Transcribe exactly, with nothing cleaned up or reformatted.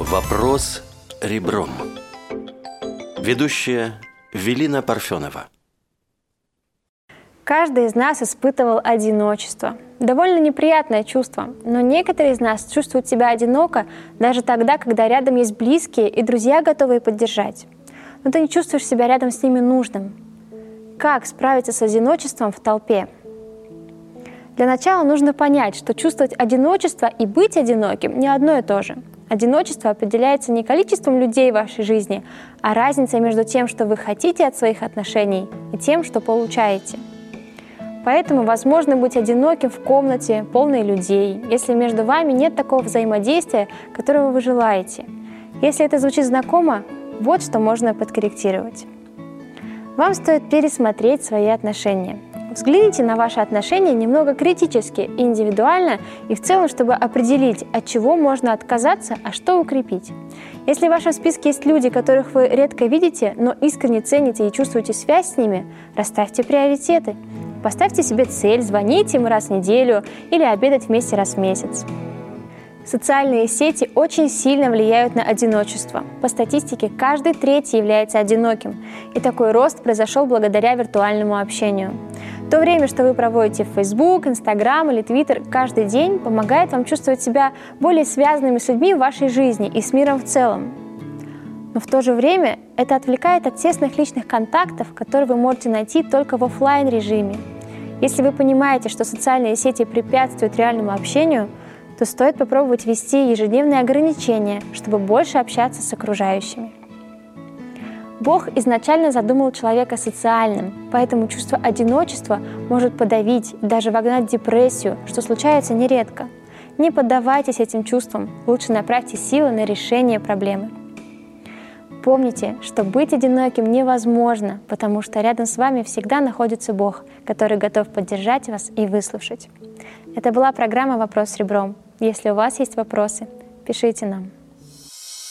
Вопрос ребром. Ведущая Велина Парфенова. Каждый из нас испытывал одиночество. Довольно неприятное чувство, но некоторые из нас чувствуют себя одиноко даже тогда, когда рядом есть близкие и друзья, готовые поддержать. Но ты не чувствуешь себя рядом с ними нужным. Как справиться с одиночеством в толпе? Для начала нужно понять, что чувствовать одиночество и быть одиноким не одно и то же. Одиночество определяется не количеством людей в вашей жизни, а разницей между тем, что вы хотите от своих отношений, и тем, что получаете. Поэтому возможно быть одиноким в комнате, полной людей, если между вами нет такого взаимодействия, которого вы желаете. Если это звучит знакомо, вот что можно подкорректировать. Вам стоит пересмотреть свои отношения. Взгляните на ваши отношения немного критически, индивидуально и в целом, чтобы определить, от чего можно отказаться, а что укрепить. Если в вашем списке есть люди, которых вы редко видите, но искренне цените и чувствуете связь с ними, расставьте приоритеты. Поставьте себе цель, звоните им раз в неделю или обедать вместе раз в месяц. Социальные сети очень сильно влияют на одиночество. По статистике, каждый третий является одиноким, и такой рост произошел благодаря виртуальному общению. То время, что вы проводите в Facebook, Instagram или Twitter каждый день, помогает вам чувствовать себя более связанными с людьми в вашей жизни и с миром в целом. Но в то же время это отвлекает от тесных личных контактов, которые вы можете найти только в офлайн режиме. Если вы понимаете, что социальные сети препятствуют реальному общению, то стоит попробовать ввести ежедневные ограничения, чтобы больше общаться с окружающими. Бог изначально задумал человека социальным, поэтому чувство одиночества может подавить и даже вогнать в депрессию, что случается нередко. Не поддавайтесь этим чувствам, лучше направьте силы на решение проблемы. Помните, что быть одиноким невозможно, потому что рядом с вами всегда находится Бог, который готов поддержать вас и выслушать. Это была программа «Вопрос ребром». Если у вас есть вопросы, пишите нам.